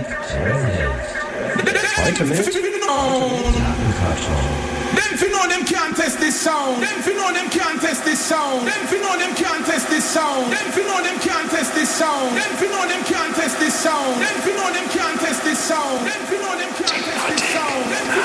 Heute mit Them fi know them can't test this sound. Them fi know them can't test this sound. Them fi know them can't test this sound. Them fi know them can't test this sound. Them fi know them can't